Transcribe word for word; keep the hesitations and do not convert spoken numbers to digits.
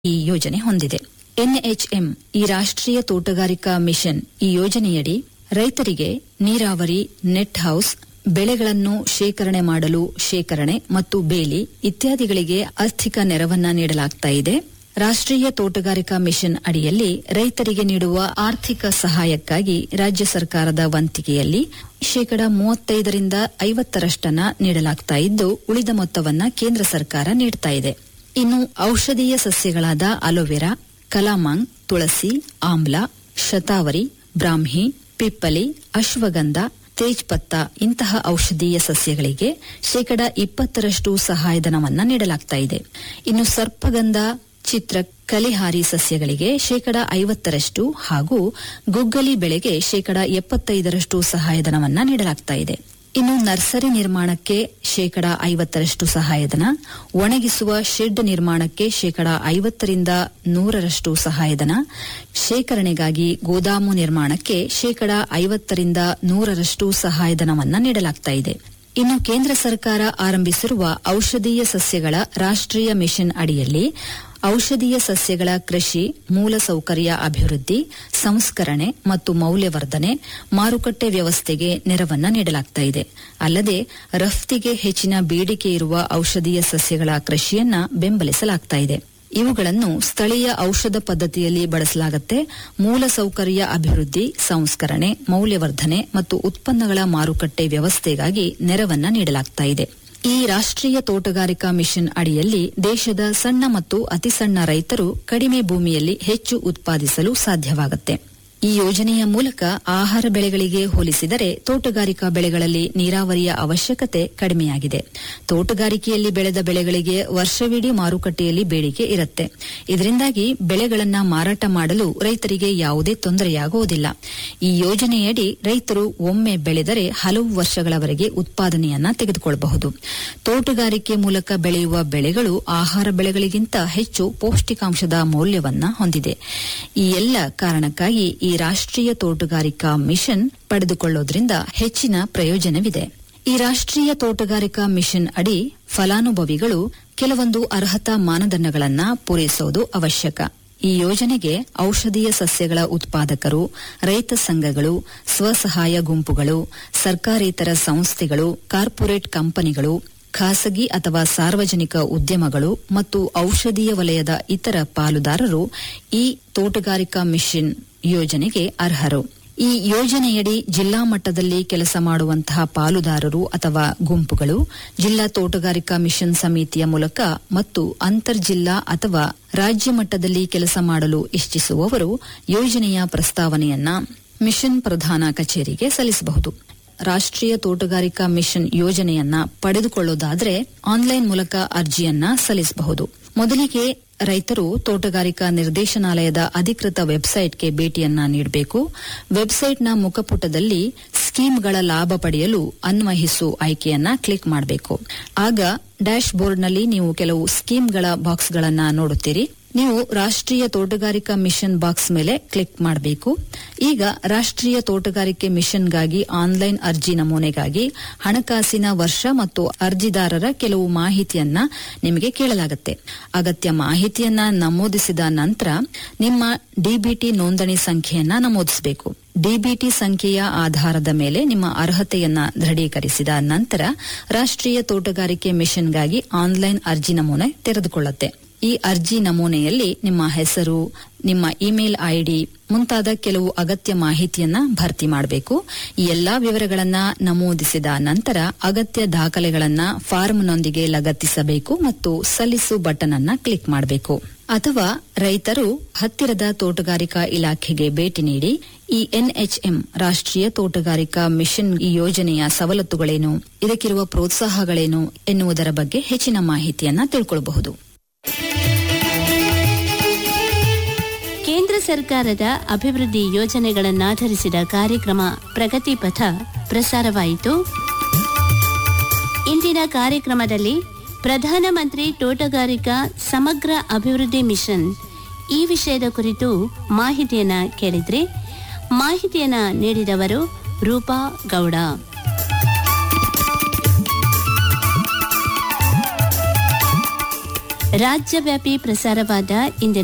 ಈ ಯೋಜನೆ ಹೊಂದಿದೆ. ಎನ್ಎಚ್ಎಂ ಈ ರಾಷ್ಟ್ರೀಯ ತೋಟಗಾರಿಕಾ ಮಿಷನ್ ಈ ಯೋಜನೆಯಡಿ ರೈತರಿಗೆ ನೀರಾವರಿ, ನೆಟ್ ಹೌಸ್, ಬೆಳೆಗಳನ್ನು ಶೇಖರಣೆ ಮಾಡಲು ಶೇಖರಣೆ ಮತ್ತು ಬೇಲಿ ಇತ್ಯಾದಿಗಳಿಗೆ ಆರ್ಥಿಕ ನೆರವನ್ನ ನೀಡಲಾಗ್ತಾ ಇದೆ. ರಾಷ್ಟ್ರೀಯ ತೋಟಗಾರಿಕಾ ಮಿಷನ್ ಅಡಿಯಲ್ಲಿ ರೈತರಿಗೆ ನೀಡುವ ಆರ್ಥಿಕ ಸಹಾಯಕ್ಕಾಗಿ ರಾಜ್ಯ ಸರ್ಕಾರದ ವಂತಿಗೆಯಲ್ಲಿ ಶೇಕಡಾ ಮೂವತ್ತೈದರಿಂದ ಐವತ್ತರಷ್ಟನ್ನ ನೀಡಲಾಗ್ತಾ ಇದ್ದು, ಉಳಿದ ಮೊತ್ತವನ್ನ ಕೇಂದ್ರ ಸರ್ಕಾರ ನೀಡ್ತಾ ಇದೆ. ಇನ್ನು ಔಷಧೀಯ ಸಸ್ಯಗಳಾದ ಅಲೋವೆರಾ, ಕಲಾಮಾಂಗ್, ತುಳಸಿ, ಆಮ್ಲ, ಶತಾವರಿ, ಬ್ರಾಹ್ಮಿ, ಪಿಪ್ಪಲಿ, ಅಶ್ವಗಂಧ, ತೇಜ್ಪತ್ತ ಇಂತಹ ಔಷಧೀಯ ಸಸ್ಯಗಳಿಗೆ ಶೇಕಡಾ ಇಪ್ಪತ್ತರಷ್ಟು ಸಹಾಯಧನವನ್ನ ನೀಡಲಾಗ್ತಾ ಇದೆ. ಇನ್ನು ಸರ್ಪಗಂಧ, ಚಿತ್ರ, ಕಲಿಹಾರಿ ಸಸ್ಯಗಳಿಗೆ ಶೇಕಡಾ ಐವತ್ತರಷ್ಟು ಹಾಗೂ ಗುಗ್ಗಲಿ ಬೆಳೆಗೆ ಶೇಕಡಾ ಎಪ್ಪತ್ತೈದರಷ್ಟು ಸಹಾಯಧನವನ್ನ ನೀಡಲಾಗ್ತಾ ಇದೆ. ಇನ್ನು ನರ್ಸರಿ ನಿರ್ಮಾಣಕ್ಕೆ ಶೇಕಡಾ ಐವತ್ತರಷ್ಟು ಸಹಾಯಧನ, ಒಣಗಿಸುವ ಶೆಡ್ ನಿರ್ಮಾಣಕ್ಕೆ ಶೇಕಡಾ ಐವತ್ತರಿಂದ ನೂರರಷ್ಟು ಸಹಾಯಧನ, ಶೇಖರಣೆಗಾಗಿ ಗೋದಾಮು ನಿರ್ಮಾಣಕ್ಕೆ ಶೇಕಡಾ ಐವತ್ತರಿಂದ ನೂರರಷ್ಟು ಸಹಾಯಧನವನ್ನ ನೀಡಲಾಗ್ತಾ ಇದೆ. ಇನ್ನು ಕೇಂದ್ರ ಸರ್ಕಾರ ಆರಂಭಿಸಿರುವ ಔಷಧೀಯ ಸಸ್ಯಗಳ ರಾಷ್ಟ್ರೀಯ ಮಿಷನ್ ಅಡಿಯಲ್ಲಿ ಔಷಧೀಯ ಸಸ್ಯಗಳ ಕೃಷಿ, ಮೂಲಸೌಕರ್ಯ ಅಭಿವೃದ್ಧಿ, ಸಂಸ್ಕರಣೆ ಮತ್ತು ಮೌಲ್ಯವರ್ಧನೆ, ಮಾರುಕಟ್ಟೆ ವ್ಯವಸ್ಥೆಗೆ ನೆರವನ್ನ ನೀಡಲಾಗ್ತಾ ಇದೆ. ಅಲ್ಲದೆ ರಫ್ತಿಗೆ ಹೆಚ್ಚಿನ ಬೇಡಿಕೆ ಇರುವ ಔಷಧೀಯ ಸಸ್ಯಗಳ ಕೃಷಿಯನ್ನ ಬೆಂಬಲಿಸಲಾಗ್ತಾ ಇದೆ. ಇವುಗಳನ್ನು ಸ್ಥಳೀಯ ಔಷಧ ಪದ್ಧತಿಯಲ್ಲಿ ಬಳಸಲಾಗುತ್ತೆ. ಮೂಲಸೌಕರ್ಯ ಅಭಿವೃದ್ಧಿ, ಸಂಸ್ಕರಣೆ, ಮೌಲ್ಯವರ್ಧನೆ ಮತ್ತು ಉತ್ಪನ್ನಗಳ ಮಾರುಕಟ್ಟೆ ವ್ಯವಸ್ಥೆಗಾಗಿ ನೆರವನ್ನ ನೀಡಲಾಗ್ತಾ ಇದೆ. ಈ ರಾಷ್ಟ್ರೀಯ ತೋಟಗಾರಿಕಾ ಮಿಷನ್ ಅಡಿಯಲ್ಲಿ ದೇಶದ ಸಣ್ಣ ಮತ್ತು ಅತಿಸಣ್ಣ ರೈತರು ಕಡಿಮೆ ಭೂಮಿಯಲ್ಲಿ ಹೆಚ್ಚು ಉತ್ಪಾದಿಸಲು ಸಾಧ್ಯವಾಗುತ್ತೆ. ಈ ಯೋಜನೆಯ ಮೂಲಕ ಆಹಾರ ಬೆಳೆಗಳಿಗೆ ಹೋಲಿಸಿದರೆ ತೋಟಗಾರಿಕಾ ಬೆಳೆಗಳಲ್ಲಿ ನೀರಾವರಿಯ ಅವಶ್ಯಕತೆ ಕಡಿಮೆಯಾಗಿದೆ. ತೋಟಗಾರಿಕೆಯಲ್ಲಿ ಬೆಳೆದ ಬೆಳೆಗಳಿಗೆ ವರ್ಷವಿಡೀ ಮಾರುಕಟ್ಟೆಯಲ್ಲಿ ಬೇಡಿಕೆ ಇರುತ್ತೆ. ಇದರಿಂದಾಗಿ ಬೆಳೆಗಳನ್ನು ಮಾರಾಟ ಮಾಡಲು ರೈತರಿಗೆ ಯಾವುದೇ ತೊಂದರೆಯಾಗುವುದಿಲ್ಲ. ಈ ಯೋಜನೆಯಡಿ ರೈತರು ಒಮ್ಮೆ ಬೆಳೆದರೆ ಹಲವು ವರ್ಷಗಳವರೆಗೆ ಉತ್ಪಾದನೆಯನ್ನ ತೆಗೆದುಕೊಳ್ಳಬಹುದು. ತೋಟಗಾರಿಕೆ ಮೂಲಕ ಬೆಳೆಯುವ ಬೆಳೆಗಳು ಆಹಾರ ಬೆಳೆಗಳಿಗಿಂತ ಹೆಚ್ಚು ಪೌಷ್ಟಿಕಾಂಶದ ಮೌಲ್ಯವನ್ನ ಹೊಂದಿದೆ. ಈ ಎಲ್ಲ ಕಾರಣಕ್ಕಾಗಿ ಈ ರಾಷ್ಟ್ರೀಯ ತೋಟಗಾರಿಕಾ ಮಿಷನ್ ಪಡೆದುಕೊಳ್ಳೋದ್ರಿಂದ ಹೆಚ್ಚಿನ ಪ್ರಯೋಜನವಿದೆ. ಈ ರಾಷ್ಟ್ರೀಯ ತೋಟಗಾರಿಕಾ ಮಿಷನ್ ಅಡಿ ಫಲಾನುಭವಿಗಳು ಕೆಲವೊಂದು ಅರ್ಹತಾ ಮಾನದಂಡಗಳನ್ನು ಪೂರೈಸುವುದು ಅವಶ್ಯಕ. ಈ ಯೋಜನೆಗೆ ಔಷಧೀಯ ಸಸ್ಯಗಳ ಉತ್ಪಾದಕರು, ರೈತ ಸಂಘಗಳು, ಸ್ವಸಹಾಯ ಗುಂಪುಗಳು, ಸರ್ಕಾರೇತರ ಸಂಸ್ಥೆಗಳು, ಕಾರ್ಪೊರೇಟ್ ಕಂಪನಿಗಳು, ಖಾಸಗಿ ಅಥವಾ ಸಾರ್ವಜನಿಕ ಉದ್ಯಮಗಳು ಮತ್ತು ಔಷಧೀಯ ವಲಯದ ಇತರ ಪಾಲುದಾರರು ಈ ತೋಟಗಾರಿಕಾ ಮಿಷನ್ ಯೋಜನೆಗೆ ಅರ್ಹರು. ಈ ಯೋಜನೆಯಡಿ ಜಿಲ್ಲಾ ಮಟ್ಟದಲ್ಲಿ ಕೆಲಸ ಮಾಡುವಂತಹ ಪಾಲುದಾರರು ಅಥವಾ ಗುಂಪುಗಳು ಜಿಲ್ಲಾ ತೋಟಗಾರಿಕಾ ಮಿಷನ್ ಸಮಿತಿಯ ಮೂಲಕ ಮತ್ತು ಅಂತರ್ಜಿಲ್ಲಾ ಅಥವಾ ರಾಜ್ಯ ಮಟ್ಟದಲ್ಲಿ ಕೆಲಸ ಮಾಡಲು ಇಚ್ಛಿಸುವವರು ಯೋಜನೆಯ ಪ್ರಸ್ತಾವನೆಯನ್ನ ಮಿಷನ್ ಪ್ರಧಾನ ಕಚೇರಿಗೆ ಸಲ್ಲಿಸಬಹುದು. ರಾಷ್ಟ್ರೀಯ ತೋಟಗಾರಿಕಾ ಮಿಷನ್ ಯೋಜನೆಯನ್ನ ಪಡೆದುಕೊಳ್ಳೋದಾದರೆ ಆನ್ಲೈನ್ ಮೂಲಕ ಅರ್ಜಿಯನ್ನ ಸಲ್ಲಿಸಬಹುದು. ಮೊದಲಿಗೆ ರೈತರು ತೋಟಗಾರಿಕಾ ನಿರ್ದೇಶನಾಲಯದ ಅಧಿಕೃತ ವೆಬ್ಸೈಟ್ಗೆ ಭೇಟಿಯನ್ನ ನೀಡಬೇಕು. ವೆಬ್ಸೈಟ್ನ ಮುಖಪುಟದಲ್ಲಿ ಸ್ಕೀಮ್ಗಳ ಲಾಭ ಪಡೆಯಲು ಅನ್ವಯಿಸು ಆಯ್ಕೆಯನ್ನ ಕ್ಲಿಕ್ ಮಾಡಬೇಕು. ಆಗ ಡ್ಯಾಶ್ ಬೋರ್ಡ್ನಲ್ಲಿ ನೀವು ಕೆಲವು ಸ್ಕೀಮ್ಗಳ ಬಾಕ್ಸ್ಗಳನ್ನ ನೋಡುತ್ತೀರಿ. ನೀವು ರಾಷ್ಟ್ರೀಯ ತೋಟಗಾರಿಕಾ ಮಿಷನ್ ಬಾಕ್ಸ್ ಮೇಲೆ ಕ್ಲಿಕ್ ಮಾಡಬೇಕು. ಈಗ ರಾಷ್ಟ್ರೀಯ ತೋಟಗಾರಿಕೆ ಮಿಷನ್ಗಾಗಿ ಆನ್ಲೈನ್ ಅರ್ಜಿ ನಮೂನೆಗಾಗಿ ಹಣಕಾಸಿನ ವರ್ಷ ಮತ್ತು ಅರ್ಜಿದಾರರ ಕೆಲವು ಮಾಹಿತಿಯನ್ನ ನಿಮಗೆ ಕೇಳಲಾಗುತ್ತೆ. ಅಗತ್ಯ ಮಾಹಿತಿಯನ್ನ ನಮೂದಿಸಿದ ನಂತರ ನಿಮ್ಮ ಡಿಬಿಟಿ ನೋಂದಣಿ ಸಂಖ್ಯೆಯನ್ನ ನಮೂದಿಸಬೇಕು. ಡಿಬಿಟಿ ಸಂಖ್ಯೆಯ ಆಧಾರದ ಮೇಲೆ ನಿಮ್ಮ ಅರ್ಹತೆಯನ್ನ ದೃಢೀಕರಿಸಿದ ನಂತರ ರಾಷ್ಟ್ರೀಯ ತೋಟಗಾರಿಕೆ ಮಿಷನ್ಗಾಗಿ ಆನ್ಲೈನ್ ಅರ್ಜಿ ನಮೂನೆ ತೆರೆದುಕೊಳ್ಳುತ್ತೆ. ಈ ಅರ್ಜಿ ನಮೂನೆಯಲ್ಲಿ ನಿಮ್ಮ ಹೆಸರು, ನಿಮ್ಮ ಇಮೇಲ್ ಐಡಿ ಮುಂತಾದ ಕೆಲವು ಅಗತ್ಯ ಮಾಹಿತಿಯನ್ನ ಭರ್ತಿ ಮಾಡಬೇಕು. ಈ ಎಲ್ಲಾ ವಿವರಗಳನ್ನ ನಮೂದಿಸಿದ ನಂತರ ಅಗತ್ಯ ದಾಖಲೆಗಳನ್ನ ಫಾರ್ಮ್ನೊಂದಿಗೆ ಲಗತ್ತಿಸಬೇಕು ಮತ್ತು ಸಲ್ಲಿಸು ಬಟನ್ ಅನ್ನ ಕ್ಲಿಕ್ ಮಾಡಬೇಕು. ಅಥವಾ ರೈತರು ಹತ್ತಿರದ ತೋಟಗಾರಿಕಾ ಇಲಾಖೆಗೆ ಭೇಟಿ ನೀಡಿ ಈ ಎನ್ಎಚ್ಎಂ ರಾಷ್ಟ್ರೀಯ ತೋಟಗಾರಿಕಾ ಮಿಷನ್ ಈ ಯೋಜನೆಯ ಸವಲತ್ತುಗಳೇನು, ಇದಕ್ಕಿರುವ ಪ್ರೋತ್ಸಾಹಗಳೇನು ಎನ್ನುವುದರ ಬಗ್ಗೆ ಹೆಚ್ಚಿನ ಮಾಹಿತಿಯನ್ನ ತಿಳ್ಕೊಳ್ಳಬಹುದು. ಕೇಂದ್ರ ಸರ್ಕಾರದ ಅಭಿವೃದ್ಧಿ ಯೋಜನೆಗಳನ್ನಾಧರಿಸಿದ ಕಾರ್ಯಕ್ರಮ ಪ್ರಗತಿ ಪಥ ಪ್ರಸಾರವಾಯಿತು. ಇಂದಿನ ಕಾರ್ಯಕ್ರಮದಲ್ಲಿ ಪ್ರಧಾನಮಂತ್ರಿ ತೋಟಗಾರಿಕಾ ಸಮಗ್ರ ಅಭಿವೃದ್ಧಿ ಮಿಷನ್ ಈ ವಿಷಯದ ಕುರಿತು ಮಾಹಿತಿಯನ್ನ ಕೇಳಿದ್ರಿ. ಮಾಹಿತಿಯನ್ನ ನೀಡಿದವರು ರೂಪಾ ಗೌಡ. ರಾಜ್ಯವ್ಯಾಪಿ ಪ್ರಸಾರವಾದ ಇಂದಿನ